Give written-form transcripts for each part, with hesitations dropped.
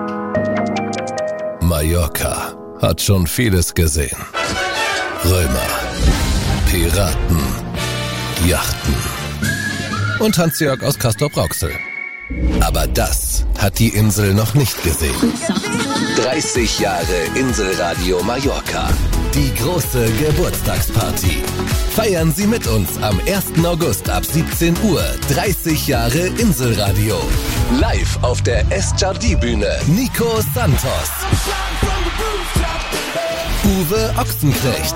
Mallorca hat schon vieles gesehen. Römer, Piraten, Yachten und Hans-Jörg aus Castrop-Rauxel. Aber das hat die Insel noch nicht gesehen. 30 Jahre Inselradio Mallorca. Die große Geburtstagsparty. Feiern Sie mit uns am 1. August ab 17 Uhr. 30 Jahre Inselradio. Live auf der Estjardí-Bühne. Nico Santos. Uwe Ochsenknecht.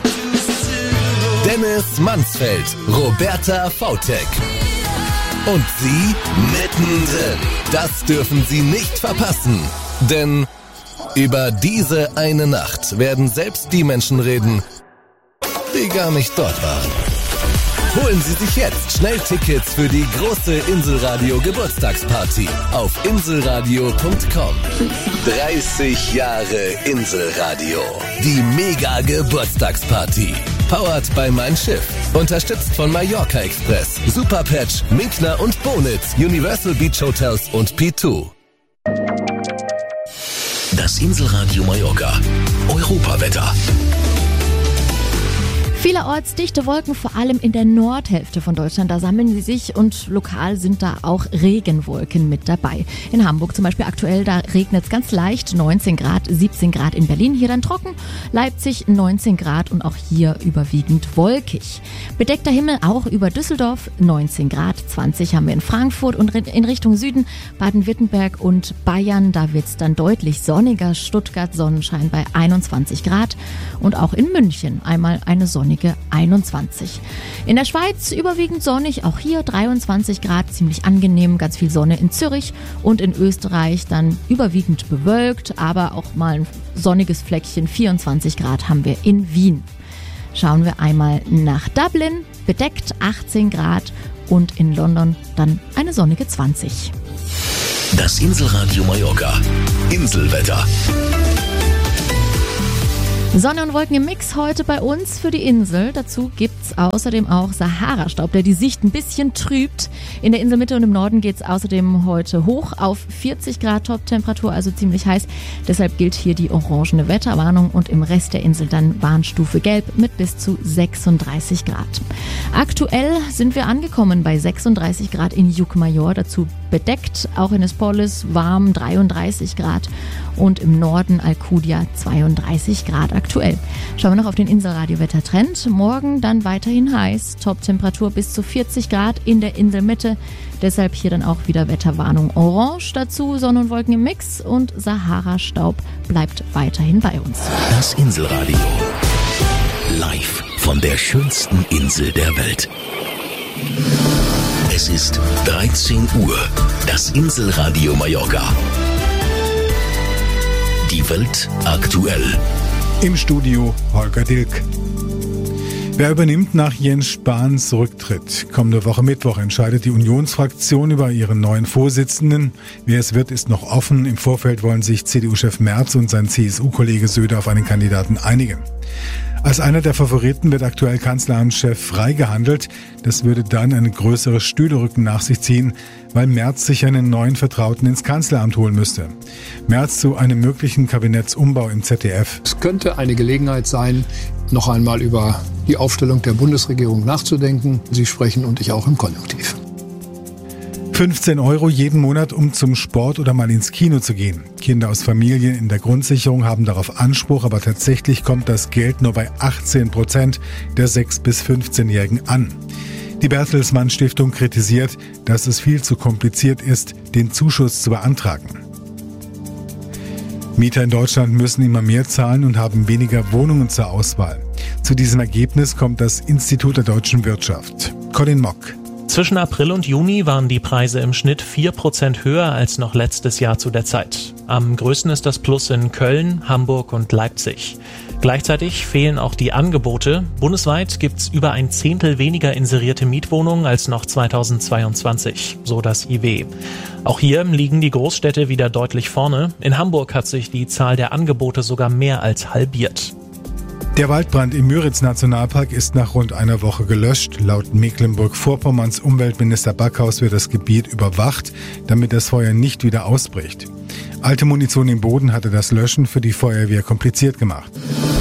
Dennis Mansfeld. Roberta Vautek. Und Sie mittendrin. Das dürfen Sie nicht verpassen. Denn über diese eine Nacht werden selbst die Menschen reden, die gar nicht dort waren. Holen Sie sich jetzt schnell Tickets für die große Inselradio Geburtstagsparty auf inselradio.com. 30 Jahre Inselradio. Die mega Geburtstagsparty. Powered by Mein Schiff. Unterstützt von Mallorca Express, Superpatch, Minkner und Bonitz, Universal Beach Hotels und P2. Das Inselradio Mallorca. Europawetter. Vielerorts dichte Wolken, vor allem in der Nordhälfte von Deutschland. Da sammeln sie sich und lokal sind da auch Regenwolken mit dabei. In Hamburg zum Beispiel aktuell, da regnet es ganz leicht, 19 Grad, 17 Grad in Berlin, hier dann trocken. Leipzig 19 Grad und auch hier überwiegend wolkig. Bedeckter Himmel auch über Düsseldorf, 19 Grad, 20 haben wir in Frankfurt und in Richtung Süden, Baden-Württemberg und Bayern, da wird es dann deutlich sonniger. Stuttgart Sonnenschein bei 21 Grad und auch in München einmal eine sonnige 21. In der Schweiz überwiegend sonnig, auch hier 23 Grad, ziemlich angenehm, ganz viel Sonne in Zürich und in Österreich dann überwiegend bewölkt, aber auch mal ein sonniges Fleckchen, 24 Grad haben wir in Wien. Schauen wir einmal nach Dublin, bedeckt 18 Grad und in London dann eine sonnige 20. Das Inselradio Mallorca. Inselwetter. Sonne und Wolken im Mix heute bei uns für die Insel. Dazu gibt's außerdem auch Sahara-Staub, der die Sicht ein bisschen trübt. In der Inselmitte und im Norden geht's außerdem heute hoch auf 40 Grad Top-Temperatur, also ziemlich heiß. Deshalb gilt hier die orangene Wetterwarnung und im Rest der Insel dann Warnstufe Gelb mit bis zu 36 Grad. Aktuell sind wir angekommen bei 36 Grad in Llucmajor, dazu bedeckt, auch in Espolis warm 33 Grad und im Norden Alcudia 32 Grad aktuell. Schauen wir noch auf den Inselradio-Wettertrend. Morgen dann weiterhin heiß, Top-Temperatur bis zu 40 Grad in der Inselmitte. Deshalb hier dann auch wieder Wetterwarnung orange. Dazu Sonne und Wolken im Mix und Sahara-Staub bleibt weiterhin bei uns. Das Inselradio. Live von der schönsten Insel der Welt. Es ist 13 Uhr. Das Inselradio Mallorca. Die Welt aktuell. Im Studio Holger Dilk. Wer übernimmt nach Jens Spahns Rücktritt? Kommende Woche Mittwoch entscheidet die Unionsfraktion über ihren neuen Vorsitzenden. Wer es wird, ist noch offen. Im Vorfeld wollen sich CDU-Chef Merz und sein CSU-Kollege Söder auf einen Kandidaten einigen. Als einer der Favoriten wird aktuell Kanzleramtschef Frey gehandelt. Das würde dann eine größere Stühlerücken nach sich ziehen, weil Merz sich einen neuen Vertrauten ins Kanzleramt holen müsste. Merz zu einem möglichen Kabinettsumbau im ZDF. Es könnte eine Gelegenheit sein, noch einmal über die Aufstellung der Bundesregierung nachzudenken. Sie sprechen und ich auch im Konjunktiv. 15 € jeden Monat, um zum Sport oder mal ins Kino zu gehen. Kinder aus Familien in der Grundsicherung haben darauf Anspruch, aber tatsächlich kommt das Geld nur bei 18% der 6- bis 15-Jährigen an. Die Bertelsmann Stiftung kritisiert, dass es viel zu kompliziert ist, den Zuschuss zu beantragen. Mieter in Deutschland müssen immer mehr zahlen und haben weniger Wohnungen zur Auswahl. Zu diesem Ergebnis kommt das Institut der deutschen Wirtschaft. Colin Mock. Zwischen April und Juni waren die Preise im Schnitt 4% höher als noch letztes Jahr zu der Zeit. Am größten ist das Plus in Köln, Hamburg und Leipzig. Gleichzeitig fehlen auch die Angebote. Bundesweit gibt's über ein Zehntel weniger inserierte Mietwohnungen als noch 2022, so das IW. Auch hier liegen die Großstädte wieder deutlich vorne. In Hamburg hat sich die Zahl der Angebote sogar mehr als halbiert. Der Waldbrand im Müritz-Nationalpark ist nach rund einer Woche gelöscht. Laut Mecklenburg-Vorpommerns Umweltminister Backhaus wird das Gebiet überwacht, damit das Feuer nicht wieder ausbricht. Alte Munition im Boden hatte das Löschen für die Feuerwehr kompliziert gemacht.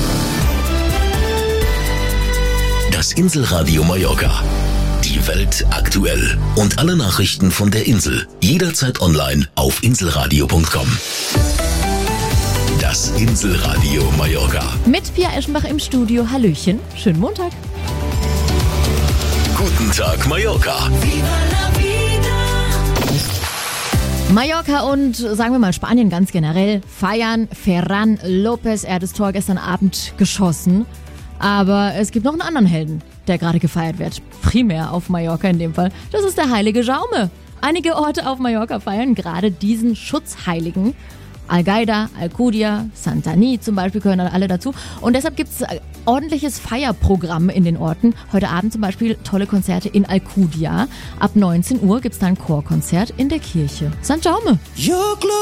Das Inselradio Mallorca. Die Welt aktuell. Und alle Nachrichten von der Insel. Jederzeit online auf inselradio.com. Das Inselradio Mallorca. Mit Pia Eschenbach im Studio. Hallöchen, schönen Montag. Guten Tag, Mallorca. Mallorca und, sagen wir mal, Spanien ganz generell feiern. Ferran López, er hat das Tor gestern Abend geschossen. Aber es gibt noch einen anderen Helden, der gerade gefeiert wird. Primär auf Mallorca in dem Fall. Das ist der heilige Jaume. Einige Orte auf Mallorca feiern gerade diesen Schutzheiligen. Algaida, Alcudia, Santani zum Beispiel gehören alle dazu. Und deshalb gibt es ordentliches Feierprogramm in den Orten. Heute Abend zum Beispiel tolle Konzerte in Alcudia. Ab 19 Uhr gibt es dann ein Chorkonzert in der Kirche St. Jaume.